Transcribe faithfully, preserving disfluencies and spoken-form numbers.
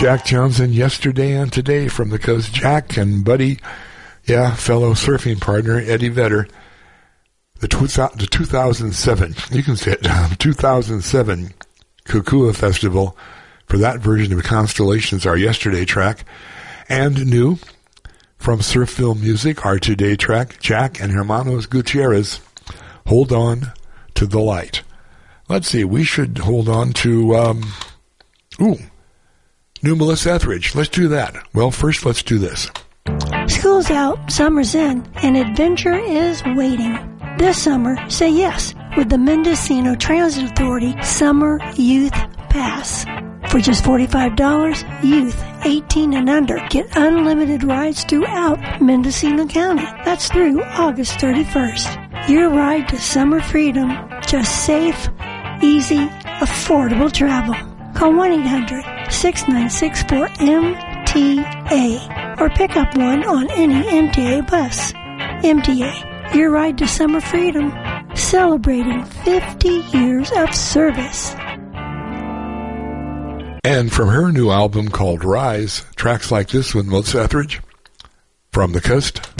Jack Johnson, Yesterday and Today from the coast. Jack and buddy, yeah, fellow surfing partner, Eddie Vedder. The, tw- the two thousand seven, you can say it, two thousand seven Kukua Festival for that version of Constellations, our yesterday track. And new from Surfville Music, our today track, Jack and Hermanos Gutierrez, Hold On to the Light. Let's see, we should hold on to, um, ooh, new Melissa Etheridge. Let's do that. Well, first, let's do this. School's out, summer's in, and adventure is waiting. This summer, say yes with the Mendocino Transit Authority Summer Youth Pass. For just forty-five dollars, youth eighteen and under get unlimited rides throughout Mendocino County. That's through August thirty-first. Your ride to summer freedom, just safe, easy, affordable travel. Call one eight hundred, six nine six, four M T A or pick up one on any M T A bus. M T A, your ride to summer freedom, celebrating fifty years of service. And from her new album called Rise, tracks like this with Melissa Etheridge, From the Coast